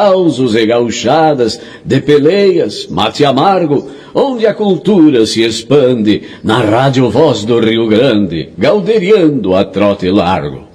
causos e gauchadas, de peleias, mate amargo, onde a cultura se expande, na rádio Voz do Rio Grande, galderiando a trote largo.